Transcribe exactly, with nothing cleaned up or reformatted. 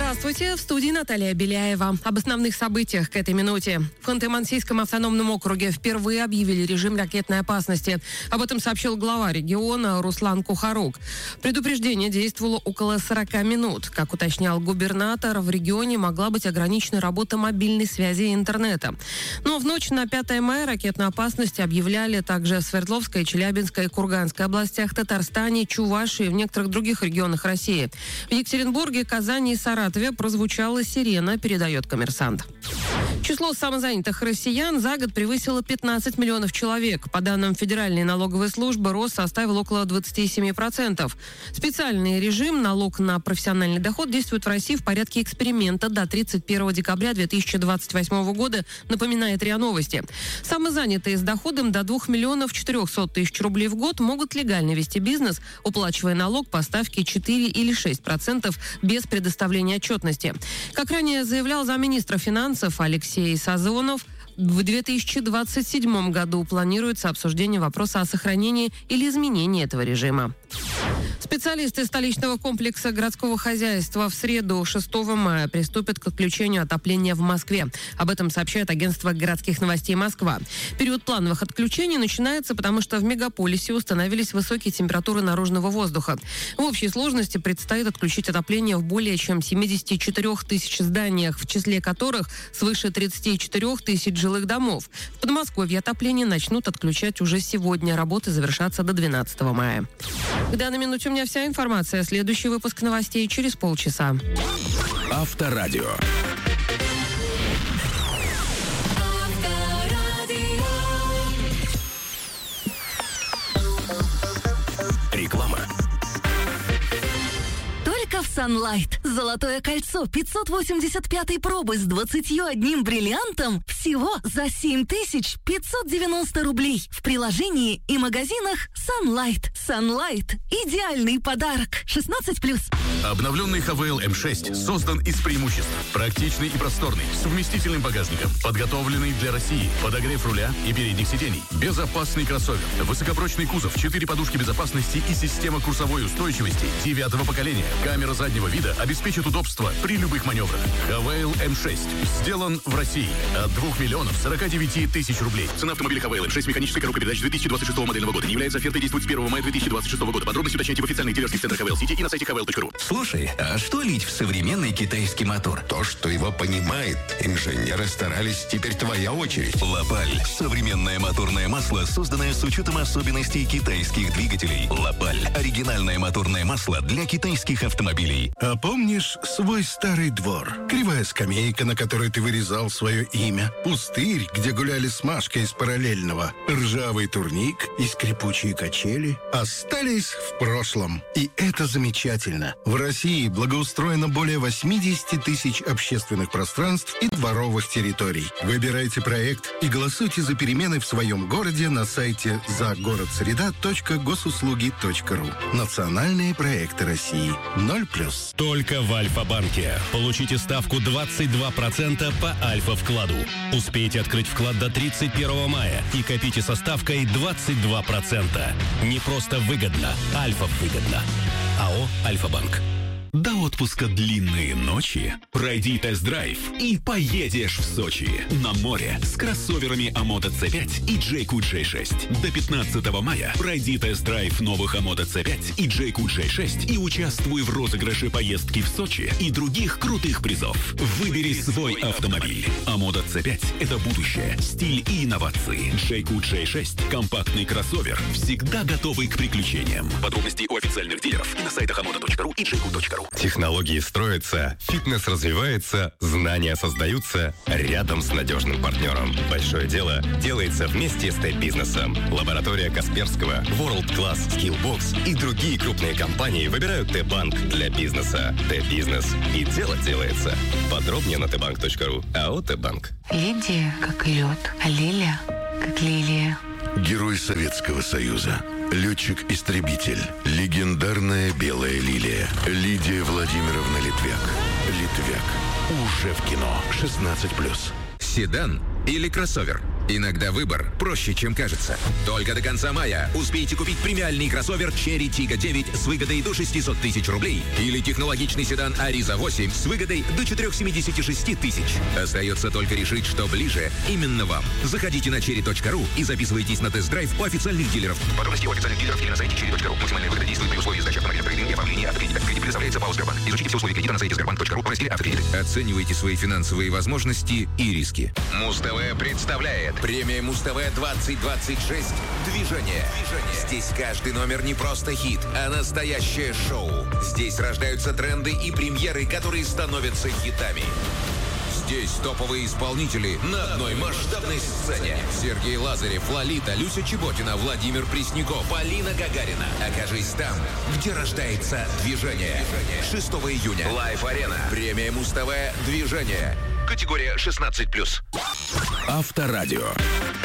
Здравствуйте, в студии Наталья Беляева. Об основных событиях к этой минуте. В Ханты-Мансийском автономном округе впервые объявили режим ракетной опасности. Об этом сообщил глава региона Руслан Кухарук. Предупреждение действовало около сорок минут. Как уточнял губернатор, в регионе могла быть ограничена работа мобильной связи и интернета. Но в ночь на пятое мая ракетную опасность объявляли также в Свердловской, Челябинской, Курганской областях, Татарстане, Чувашии и в некоторых других регионах России. В Екатеринбурге, Казани и Саратове прозвучала сирена, передает «Коммерсант». Число самозанятых россиян за год превысило пятнадцать миллионов человек. По данным Федеральной налоговой службы, рост составил около двадцать семь процентов. Специальный режим налог на профессиональный доход действует в России в порядке эксперимента до тридцать первого декабря две тысячи двадцать восьмого года, напоминает РИА Новости. Самозанятые с доходом до двух миллионов четырехсот тысяч рублей в год могут легально вести бизнес, уплачивая налог по ставке четыре или шесть процентов без предоставления отчетности. Как ранее заявлял замминистра финансов Алексей Сазонов, в две тысячи двадцать седьмом году планируется обсуждение вопроса о сохранении или изменении этого режима. Специалисты столичного комплекса городского хозяйства в среду, шестого мая, приступят к отключению отопления в Москве. Об этом сообщает агентство городских новостей «Москва». Период плановых отключений начинается, потому что в мегаполисе установились высокие температуры наружного воздуха. В общей сложности предстоит отключить отопление в более чем семидесяти четырёх тысяч зданиях, в числе которых свыше тридцати четырёх тысяч жилых домов. В Подмосковье отопление начнут отключать уже сегодня. Работы завершатся до двенадцатого мая. К данной минуте у меня вся информация. Следующий выпуск новостей через полчаса. Авторадио. Реклама. Только в Sunlight. Золотое кольцо пятьсот восемьдесят пятой пробы с двадцатью одним бриллиантом всего за семь тысяч пятьсот девяносто рублей. В приложении и магазинах Sunlight. Sunlight – идеальный подарок. шестнадцать плюс. Обновленный эйч ви эл эм шесть создан из преимуществ. Практичный и просторный, с вместительным багажником, подготовленный для России, подогрев руля и передних сидений, безопасный кроссовер, высокопрочный кузов, четыре подушки безопасности и система курсовой устойчивости девятого поколения. Камера заднего вида обеспечит удобство при любых маневрах. эйч ви эл эм шесть сделан в России от двух миллионов сорока девяти тысяч рублей. Цена автомобиля эйч ви эл эм шесть механической коробкой передач две тысячи двадцать шестого модельного года не является офертой, действует с первого мая две тысячи двадцать шестого года. Подробности уточняйте в официальных дилерских центрах эйч ви эл Сити и на сайте эйч ви эл точка ру. Слушай, а что лить в современный китайский мотор? То, что его понимает. Инженеры старались, теперь твоя очередь. Лапаль. Современное моторное масло, созданное с учетом особенностей китайских двигателей. Лапаль. Оригинальное моторное масло для китайских автомобилей. А помнишь свой старый двор? Кривая скамейка, на которой ты вырезал свое имя. Пустырь, где гуляли с Машкой из параллельного. Ржавый турник и скрипучие качели остались в прошлом. И это замечательно. В России благоустроено более восемьдесят тысяч общественных пространств и дворовых территорий. Выбирайте проект и голосуйте за перемены в своем городе на сайте загородсреда точка госуслуги точка ру. Национальные проекты России. ноль плюс. Только в Альфа-банке. Получите ставку двадцать два процента по Альфа-вкладу. Успейте открыть вклад до тридцать первого мая и копите со ставкой двадцать два процента. Не просто выгодно, Альфа-выгодно. АО «Альфа-банк». До отпуска длинные ночи. Пройди тест-драйв и поедешь в Сочи. На море с кроссоверами Амода си пять и Джейку джей шесть. До пятнадцатого мая пройди тест-драйв новых Амода си пять и Джейку джей шесть и участвуй в розыгрыше поездки в Сочи и других крутых призов. Выбери свой автомобиль. Амода си пять – это будущее, стиль и инновации. Джейку джей шесть – компактный кроссовер, всегда готовый к приключениям. Подробности у официальных дилеров и на сайтах амода точка ру и джейку точка ру. Технологии строятся, фитнес развивается, знания создаются рядом с надежным партнером. Большое дело делается вместе с Т-бизнесом. Лаборатория Касперского, World Class, Skillbox и другие крупные компании выбирают Т-банк для бизнеса. Т-бизнес. И дело делается. Подробнее на тэ банк точка ру. АО «Т-банк». Лидия как лед, а Лиля как лилия. Герой Советского Союза. Летчик-истребитель. Легендарная белая лилия. Лидия Владимировна Литвяк. Литвяк. Уже в кино. шестнадцать плюс. Седан или кроссовер? Иногда выбор проще, чем кажется. Только до конца мая успейте купить премиальный кроссовер Cherry Tiggo девять с выгодой до шестьсот тысяч рублей или технологичный седан Ariza восемь с выгодой до четыреста семьдесят шесть тысяч. Остается только решить, что ближе именно вам. Заходите на черри точка ру и записывайтесь на тест-драйв у официальных дилеров. Подробности у официальных дилеров или на сайте черри точка ру. Максимальная выгода действует при условии сдачи автомобиля в кредит и оформления автокредита. Кредит предоставляется ПАО «Сбербанк». Изучите все условия кредита на сайте сбербанк точка ру в разделе «Автокредиты». Оценивайте свои финансовые возможности и риски. Муз-ТВ представляет премия Муз-ТВ двадцать двадцать шесть «Движение». Здесь каждый номер не просто хит, а настоящее шоу. Здесь рождаются тренды и премьеры, которые становятся хитами. Здесь топовые исполнители на одной масштабной сцене. Сергей Лазарев, Лолита, Люся Чеботина, Владимир Пресняков, Полина Гагарина. Окажись там, где рождается движение. шестого июня. Лайф-арена. Премия Муз-ТВ «Движение». Категория шестнадцать плюс. Авторадио.